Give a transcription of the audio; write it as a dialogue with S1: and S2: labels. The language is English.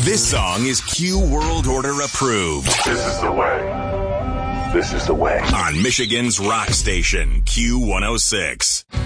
S1: This song is Q World Order approved.
S2: This is the way. This is the way.
S1: On Michigan's rock station, Q106.